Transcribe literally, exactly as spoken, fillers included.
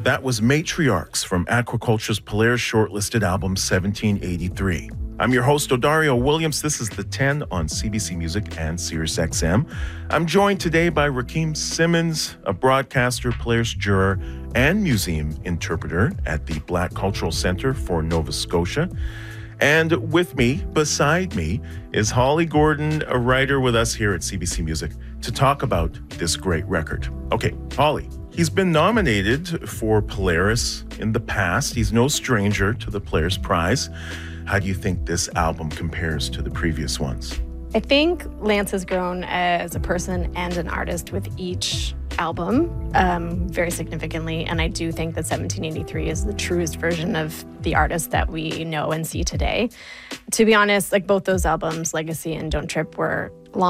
That was Matriarchs from Aquaculture's Polaris shortlisted album seventeen eighty-three. I'm your host, Odario Williams. This is The ten on C B C Music and Sirius X M. I'm joined today by Rakeem Simmons, a broadcaster, Polaris juror, and museum interpreter at the Black Cultural Center for Nova Scotia. And with me, beside me, is Holly Gordon, a writer with us here at C B C Music, to talk about this great record. Okay, Holly, he's been nominated for Polaris in the past. He's no stranger to the Polaris Prize. How do you think this album compares to the previous ones? I think Lance has grown as a person and an artist with each album um, very significantly. And I do think that seventeen eighty-three is the truest version of the artist that we know and see today. To be honest, like both those albums, Legacy and Don't Trip, were